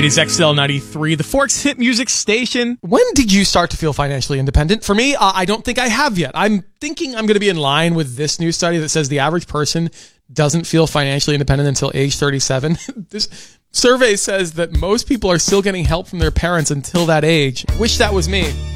It is XL93, the Forks Hit Music Station. When did you start to feel financially independent? For me, I don't think I have yet. I'm thinking I'm going to be in line with this new study that says the average person doesn't feel financially independent until age 37. This survey says that most people are still getting help from their parents until that age. Wish that was me.